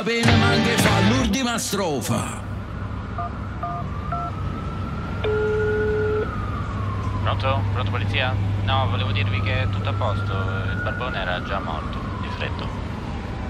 Bene, ma anche fa l'ultima strofa. Pronto? Pronto polizia? No, volevo dirvi che è tutto a posto, il barbone era già morto, di freddo.